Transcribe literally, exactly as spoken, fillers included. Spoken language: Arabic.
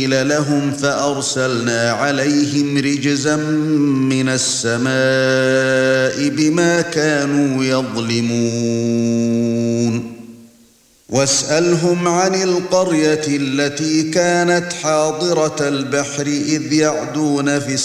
قيل لهم فأرسلنا عليهم رجزا من السماء بما كانوا يظلمون واسألهم عن القرية التي كانت حاضرة البحر إذ يعدون في